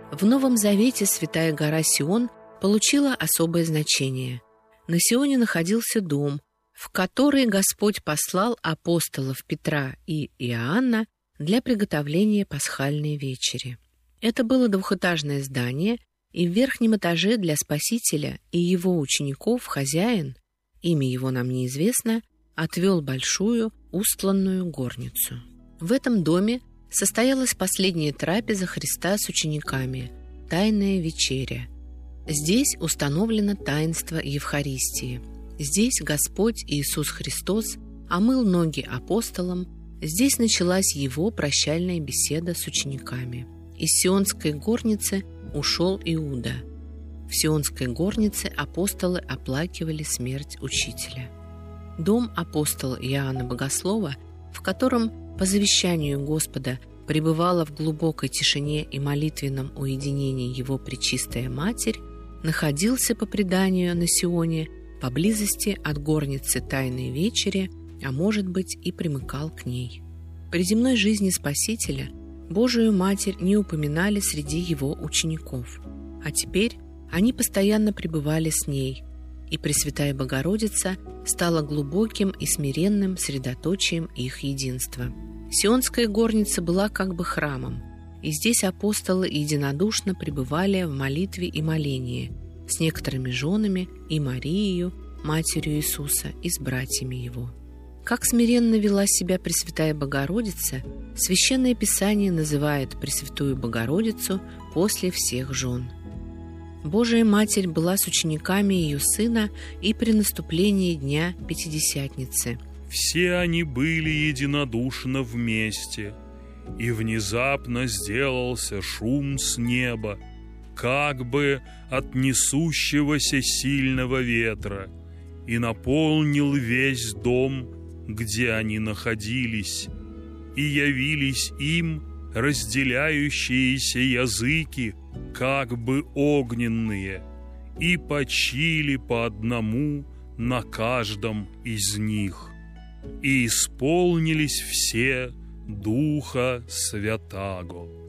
В Новом Завете святая гора Сион получила особое значение. На Сионе находился дом, в который Господь послал апостолов Петра и Иоанна для приготовления пасхальной вечери. Это было двухэтажное здание, и в верхнем этаже для Спасителя и его учеников хозяин, имя его нам неизвестно, отвел большую устланную горницу. В этом доме состоялась последняя трапеза Христа с учениками, Тайная вечеря. Здесь установлено таинство Евхаристии. Здесь Господь Иисус Христос омыл ноги апостолам, здесь началась его прощальная беседа с учениками. Из Сионской горницы ушел Иуда. В Сионской горнице апостолы оплакивали смерть учителя. Дом апостола Иоанна Богослова, в котором по завещанию Господа пребывала в глубокой тишине и молитвенном уединении его Пречистая Матерь, находился по преданию на Сионе поблизости от горницы Тайной вечери, а может быть и примыкал к ней. При земной жизни Спасителя Божию Матерь не упоминали среди его учеников, а теперь они постоянно пребывали с ней, и Пресвятая Богородица стала глубоким и смиренным средоточием их единства. Сионская горница была как бы храмом, и здесь апостолы единодушно пребывали в молитве и молении с некоторыми женами и Марией, матерью Иисуса, и с братьями его. Как смиренно вела себя Пресвятая Богородица, Священное Писание называет Пресвятую Богородицу после всех жен. Божия Матерь была с учениками ее Сына и при наступлении Дня Пятидесятницы. Все они были единодушно вместе, и внезапно сделался шум с неба, как бы от несущегося сильного ветра, и наполнил весь дом, где они находились, и явились им разделяющиеся языки, как бы огненные, и почили по одному на каждом из них. И исполнились все Духа Святаго.